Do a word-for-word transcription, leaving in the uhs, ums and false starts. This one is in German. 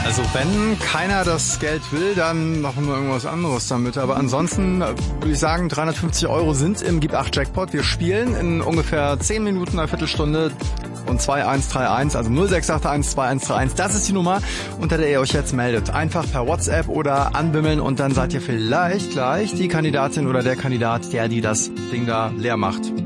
Also wenn keiner das Geld will, dann machen wir irgendwas anderes damit. Aber ansonsten würde ich sagen, dreihundertfünfzig Euro sind im Gib acht Jackpot. Wir spielen in ungefähr zehn Minuten, eine Viertelstunde und zwei eins drei eins, also null sechs acht eins zwei eins drei eins. Das ist die Nummer, unter der ihr euch jetzt meldet. Einfach per WhatsApp oder anbimmeln und dann seid ihr vielleicht gleich die Kandidatin oder der Kandidat, der die das Ding da leer macht.